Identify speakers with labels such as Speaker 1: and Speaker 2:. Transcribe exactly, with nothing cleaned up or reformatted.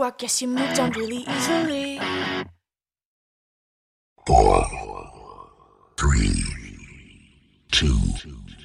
Speaker 1: I guess you moved on really easily.
Speaker 2: Four, three, two,